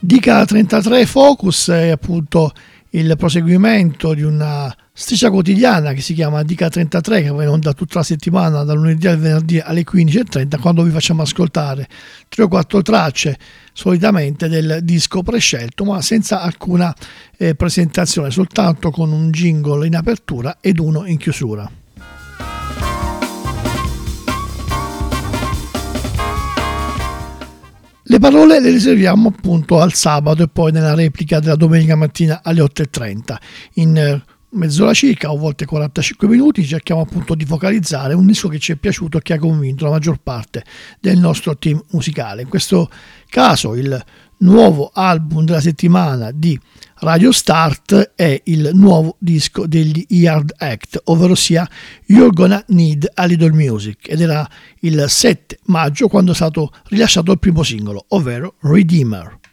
Dica 33 Focus è appunto il proseguimento di una striscia quotidiana che si chiama Dica 33, che va in onda tutta la settimana, dal lunedì al venerdì alle 15:30, quando vi facciamo ascoltare 3 o 4 tracce solitamente del disco prescelto, ma senza alcuna presentazione, soltanto con un jingle in apertura ed uno in chiusura. Le parole le riserviamo appunto al sabato e poi nella replica della domenica mattina alle 8:30. In mezz'ora circa, o volte 45 minuti, cerchiamo appunto di focalizzare un disco che ci è piaciuto e che ha convinto la maggior parte del nostro team musicale. In questo caso il nuovo album della settimana di Radio Start è il nuovo disco degli Yard Act, ovvero sia You're Gonna Need a Little Music, ed era il 7 maggio quando è stato rilasciato il primo singolo, ovvero Redeemer.